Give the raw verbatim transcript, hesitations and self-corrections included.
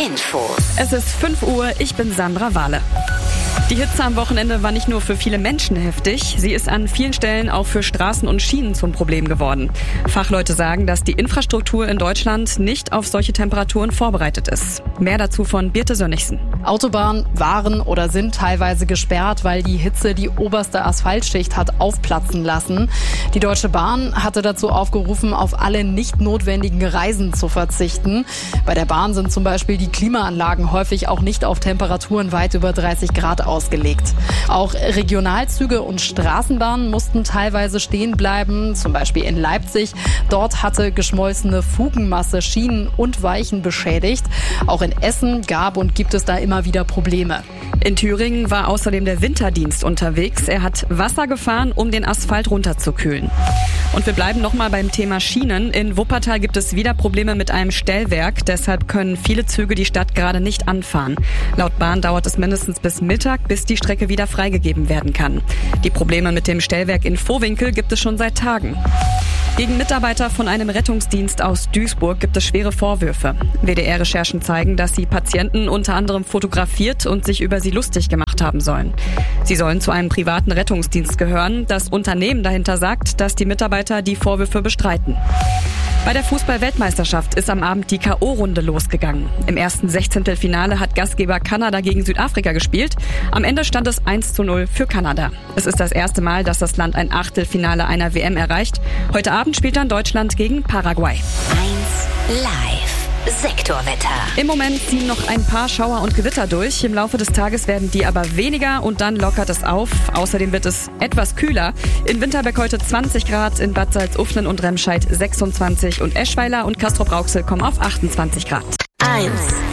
Infos. Es ist fünf Uhr, ich bin Sandra Wahle. Die Hitze am Wochenende war nicht nur für viele Menschen heftig, sie ist an vielen Stellen auch für Straßen und Schienen zum Problem geworden. Fachleute sagen, dass die Infrastruktur in Deutschland nicht auf solche Temperaturen vorbereitet ist. Mehr dazu von Birte Sönnigsen. Autobahnen waren oder sind teilweise gesperrt, weil die Hitze die oberste Asphaltschicht hat aufplatzen lassen. Die Deutsche Bahn hatte dazu aufgerufen, auf alle nicht notwendigen Reisen zu verzichten. Bei der Bahn sind zum Beispiel die Klimaanlagen häufig auch nicht auf Temperaturen weit über dreißig Grad ausgelegt. Auch Regionalzüge und Straßenbahnen mussten teilweise stehen bleiben, zum Beispiel in Leipzig. Dort hatte geschmolzene Fugenmasse Schienen und Weichen beschädigt. Auch in Essen gab und gibt es da immer wieder Probleme. In Thüringen war außerdem der Winterdienst unterwegs. Er hat Wasser gefahren, um den Asphalt runterzukühlen. Und wir bleiben nochmal beim Thema Schienen. In Wuppertal gibt es wieder Probleme mit einem Stellwerk. Deshalb können viele Züge die Stadt gerade nicht anfahren. Laut Bahn dauert es mindestens bis Mittag, bis die Strecke wieder freigegeben werden kann. Die Probleme mit dem Stellwerk in Vohwinkel gibt es schon seit Tagen. Gegen Mitarbeiter von einem Rettungsdienst aus Duisburg gibt es schwere Vorwürfe. W D R-Recherchen zeigen, dass sie Patienten unter anderem fotografiert und sich über sie lustig gemacht haben sollen. Sie sollen zu einem privaten Rettungsdienst gehören. Das Unternehmen dahinter sagt, dass die Mitarbeiter die Vorwürfe bestreiten. Bei der Fußball-Weltmeisterschaft ist am Abend die K O-Runde losgegangen. Im ersten Sechzehntelfinale hat Gastgeber Kanada gegen Südafrika gespielt. Am Ende stand es eins zu null für Kanada. Es ist das erste Mal, dass das Land ein Achtelfinale einer W M erreicht. Heute Abend spielt dann Deutschland gegen Paraguay. eins Live. Sektorwetter. Im Moment ziehen noch ein paar Schauer und Gewitter durch. Im Laufe des Tages werden die aber weniger und dann lockert es auf. Außerdem wird es etwas kühler. In Winterberg heute zwanzig Grad, in Bad Salzuflen und Remscheid sechsundzwanzig und Eschweiler und Castrop-Rauxel kommen auf achtundzwanzig Grad. eins